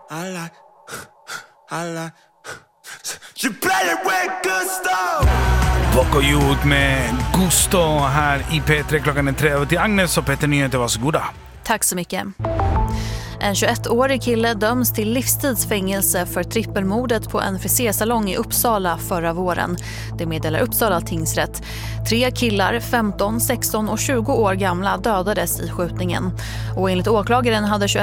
Bocco Youth med Gusto här i P3. Klockan är 3 till Agnes och Peter Nyheter, varsågoda. Tack så mycket. En 21-årig kille döms till livstidsfängelse för trippelmordet på en frisersalong i Uppsala förra våren. Det meddelar Uppsala tingsrätt. 3 killar, 15, 16 och 20 år gamla, dödades i skjutningen. Och enligt åklagaren hade